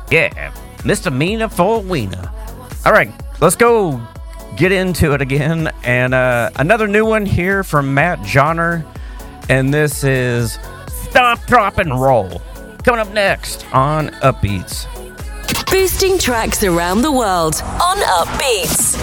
Yeah, misdemeanor for Weena. All right, let's go get into it again. And another new one here from Matt Joyner. And this is Stop, Drop, and Roll. Coming up next on Upbeats. Boosting tracks around the world on Upbeats.